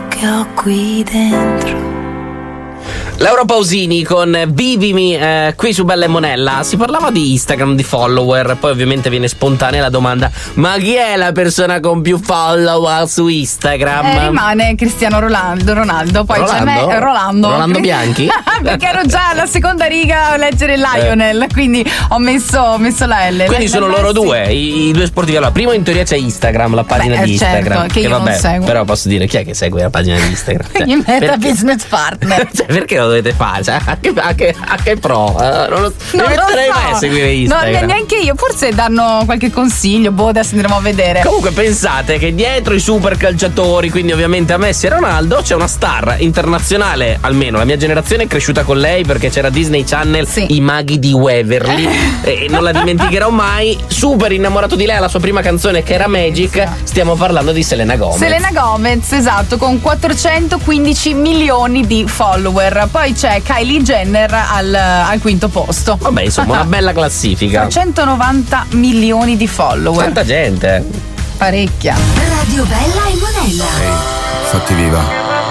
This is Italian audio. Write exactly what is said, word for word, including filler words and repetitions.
che ho qui dentro. Laura Pausini con Vivimi eh, qui su Bella e Monella. Si parlava di Instagram, di follower. Poi ovviamente viene spontanea la domanda: ma chi è la persona con più follower su Instagram? Eh, rimane Cristiano Ronaldo, Ronaldo. Poi Rolando? c'è me, Rolando Rolando Bianchi? Perché ero già alla seconda riga a leggere Lionel, eh. quindi ho messo, ho messo la L. Quindi la, sono la loro Messi. due, i, i due sportivi. Allora, primo in teoria c'è Instagram, la pagina Beh, di certo, Instagram. che io vabbè, non seguo. Però posso dire, chi è che segue la pagina di Instagram? Cioè, Il meta perché- business partner. Cioè, perché lo dovete fare? Cioè, a, che, a, che, a che pro? Eh, non lo, Non mi lo metterei so. mai a seguire Instagram. No, neanche io. Forse danno qualche consiglio. Boh, adesso andremo a vedere. Comunque pensate che dietro i super calciatori, quindi ovviamente a Messi e Ronaldo, c'è una star internazionale. Almeno la mia generazione è cresciuta con lei, perché c'era Disney Channel, Sì. I maghi di Waverly, e non la dimenticherò mai. Super innamorato di lei, la sua prima canzone che era Magic. Stiamo parlando di Selena Gomez. Selena Gomez, esatto, con quattrocentoquindici milioni di follower. Poi c'è Kylie Jenner al, al quinto posto. Vabbè, insomma, una bella classifica. trecentonovanta milioni di follower. Tanta gente. Parecchia. Radio Bella e Monella. Ehi, fatti viva.